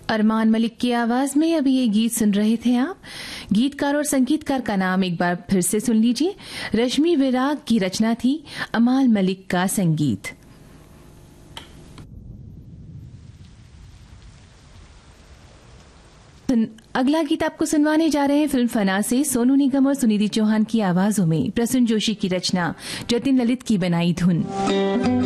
अरमान मलिक की आवाज में अभी ये गीत सुन रहे थे आप। गीतकार और संगीतकार का नाम एक बार फिर से सुन लीजिए। रश्मि विराग की रचना थी, अमाल मलिक का संगीत। अगला गीत आपको सुनवाने जा रहे हैं फिल्म फना से। सोनू निगम और सुनिधि चौहान की आवाजों में प्रसून जोशी की रचना, जतिन ललित की बनाई धुन।